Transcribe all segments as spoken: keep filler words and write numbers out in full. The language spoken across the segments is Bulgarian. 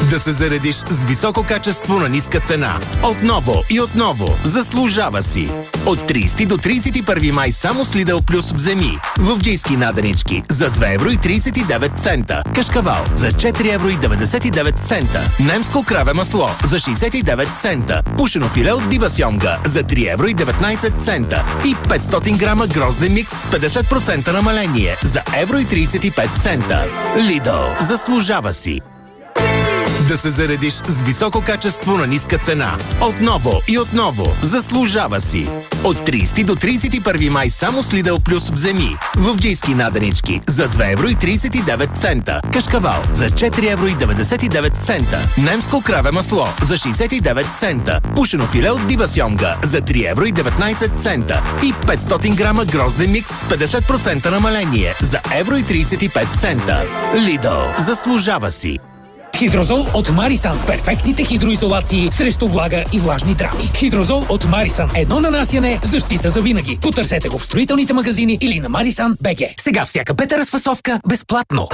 Да се заредиш с високо качество на ниска цена. Отново и отново. Заслужава си. От тридесети до тридесет и първи май само с Lidl Plus вземи. Ловджийски наденички за две евро и тридесет и девет цента. Кашкавал за четири евро и деветдесет и девет цента. Немско краве масло за шейсет и девет цента. Пушено филе от дива сьомга за три евро и деветнайсет цента. И петстотин грама грозден микс с петдесет процента намаление за евро и тридесет и пет цента. Lidl. Заслужава си. Да се заредиш с високо качество на ниска цена. Отново и отново. Заслужава си. От тридесети до тридесет и първи май само с Lidl Plus вземи. Ловджийски наденички за две евро и тридесет и девет цента. Кашкавал за четири евро и деветдесет и девет цента. Немско краве масло за шейсет и девет цента. Пушено филе от дива сьомга за три евро и деветнайсет цента. И петстотин грама грозден микс с петдесет процента намаление за евро и тридесет и пет цента. Lidl. Заслужава си. Хидрозол от Марисан. Перфектните хидроизолации срещу влага и влажни драми. Хидрозол от Марисан. Едно нанасяне, защита за винаги. Потърсете го в строителните магазини или на Марисан точка би джи. Сега всяка пета разфасовка безплатно.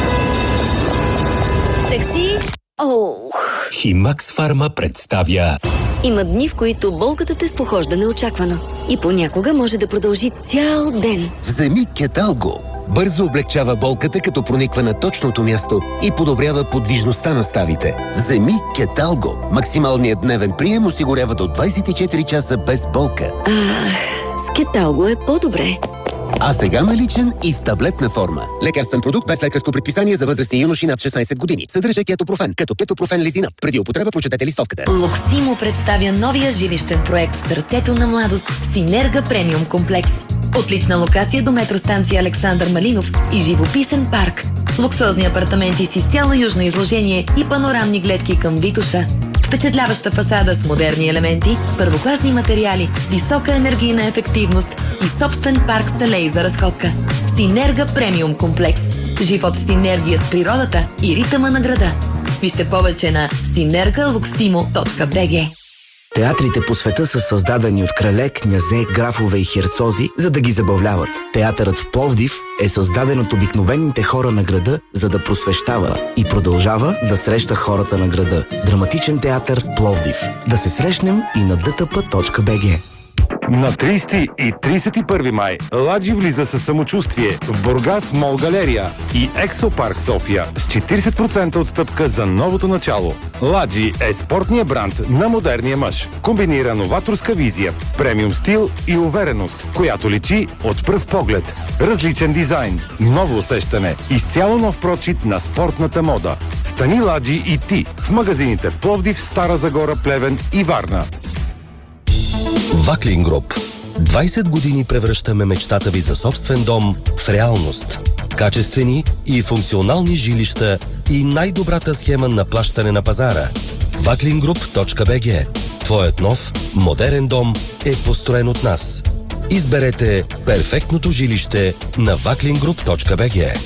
Такси? Оу. Химакс Фарма представя. Има дни, в които болката те спохожда неочаквано. И понякога може да продължи цял ден. Вземи Кеталго. Бързо облегчава болката, като прониква на точното място и подобрява подвижността на ставите. Вземи Кеталго. Максималният дневен прием осигурява до двайсет и четири часа без болка. Ах, с Кеталго е по-добре. А сега наличен и в таблетна форма. Лекарствен продукт без лекарско предписание за възрастни юноши над шестнайсет години. Съдържа кетопрофен, като кетопрофен лизинат. Преди употреба прочетете листовката. Локсимо представя новия жилищен проект в сърцето на младост – Синерга премиум комплекс. Отлична локация до метростанция Александър Малинов и живописен парк. Луксозни апартаменти с изцяло южно изложение и панорамни гледки към Витоша. Впечатляваща фасада с модерни елементи, първокласни материали, висока енергийна ефективност и собствен парк с алеи за разходка. Синерга премиум комплекс. Живот в синергия с природата и ритъма на града. Вижте повече на синерга луксимо точка би джи. Театрите по света са създадени от крале, князе, графове и херцози, за да ги забавляват. Театърът в Пловдив е създаден от обикновените хора на града, за да просвещава и продължава да среща хората на града. Драматичен театър Пловдив. Да се срещнем и на ди ти пи точка би джи. На тридесети и тридесет и първи май Ладжи влиза със самочувствие в Бургас Мол Галерия и Ексопарк София с четирийсет процента отстъпка за новото начало. Ладжи е спортния бранд на модерния мъж. Комбинира новаторска визия, премиум стил и увереност, която личи от пръв поглед. Различен дизайн, ново усещане, изцяло нов прочит на спортната мода. Стани Ладжи и ти в магазините в Пловдив, Стара Загора, Плевен и Варна. Ваклин Груп. двайсет години превръщаме мечтата ви за собствен дом в реалност. Качествени и функционални жилища и най-добрата схема на плащане на пазара. ваклин груп точка би джи. Твоят нов, модерен дом е построен от нас. Изберете перфектното жилище на ваклин груп точка би джи.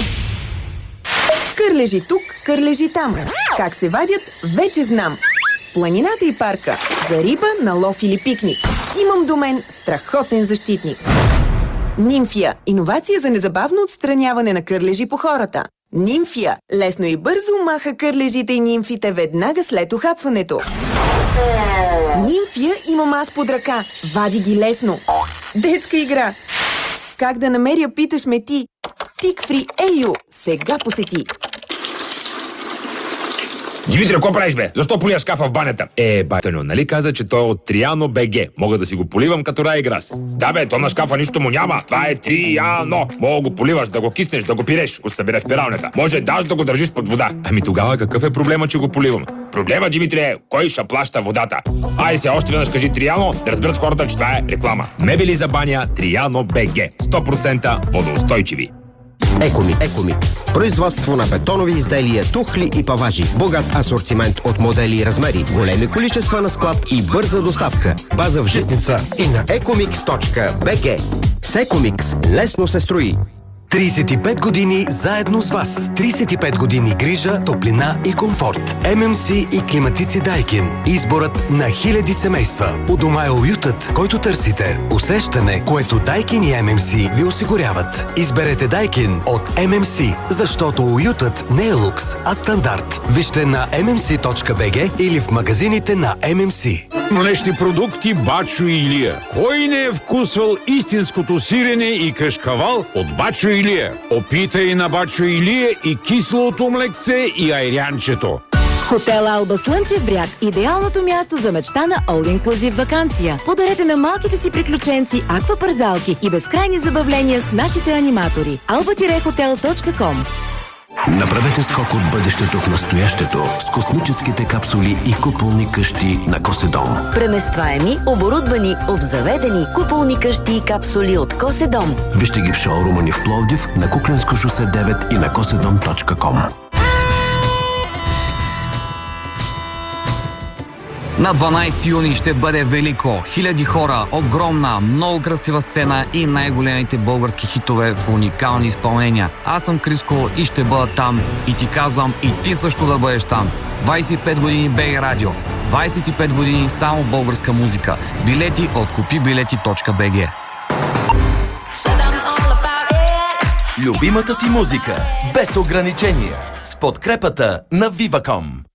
Кърлежи тук, кърлежи там. Как се вадят, вече знам. В планината и парка. За риба, на лов или пикник. Имам до мен страхотен защитник. Нимфия. Иновация за незабавно отстраняване на кърлежи по хората. Нимфия. Лесно и бързо маха кърлежите и нимфите веднага след ухапването. Нимфия имам аз под ръка. Вади ги лесно. Детска игра. Как да намеря, питаш ме ти. Тик-фри Ейо. Сега посети. Димитри, какво правиш, бе? Защо полия шкафа в банята? Е, батеню, нали каза, че той е от Триано БГ. Мога да си го поливам като рай и грас. Да, бе, то на шкафа нищо му няма. Това е Триано. Мога го поливаш, да го киснеш, да го пиреш, го събере в пиралнята. Може даже да го държиш под вода. Ами тогава какъв е проблема, че го поливам? Проблема, Димитри, е кой ще плаща водата. Ай се, още веднъж кажи Триано, да разберат хората, че това е реклама. Мебели за баня Триано БГ. сто процента водоустойчиви. Екомикс. Екомикс. Производство на бетонови изделия, тухли и паважи. Богат асортимент от модели и размери. Големи количества на склад и бърза доставка. База в Житница и на екомикс точка би джи. С Екомикс лесно се строи. тридесет и пет години заедно с вас. тридесет и пет години грижа, топлина и комфорт. ем ем си и климатици Дайкин. Изборът на хиляди семейства. У дома е уютът, който търсите. Усещане, което Дайкин и ем ем си ви осигуряват. Изберете Дайкин от ем ем си, защото уютът не е лукс, а стандарт. Вижте на ем ем си точка би джи или в магазините на ем ем си. Млечни продукти Бачо и Илия. Кой не е вкусвал истинското сирене и кашкавал от Бачо и Илия? Опитай на Бачо и Илия и киселото млекце и айрянчето. Хотел Алба Слънчев бряг – идеалното място за мечтана all-inclusive ваканция. Подарете на малките си приключенци аквапарзалки и безкрайни забавления с нашите аниматори. алба хотел точка ком. Направете скок от бъдещето в настоящето с космическите капсули и куполни къщи на Коседом. Преместваеми, оборудвани, обзаведени куполни къщи и капсули от Коседом. Вижте ги в шоурума ни в Пловдив, на Кукленско шосе девет и на коседом точка ком. На дванайсети юни ще бъде велико. Хиляди хора, огромна, много красива сцена и най-големите български хитове в уникални изпълнения. Аз съм Криско и ще бъда там. И ти казвам, и ти също да бъдеш там. двайсет и пет години БГ Радио. двайсет и пет години само българска музика. Билети от купи билети точка би джи. Любимата ти музика без ограничения с подкрепата на Viva точка com.